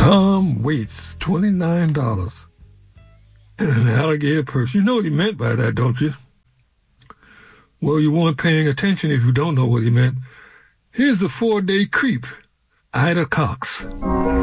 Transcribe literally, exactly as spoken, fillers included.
Tom Waits, twenty-nine dollars. And an alligator purse. You know what he meant by that, don't you? Well, you weren't paying attention if you don't know what he meant. Here's the four-day creep, Ida Cox.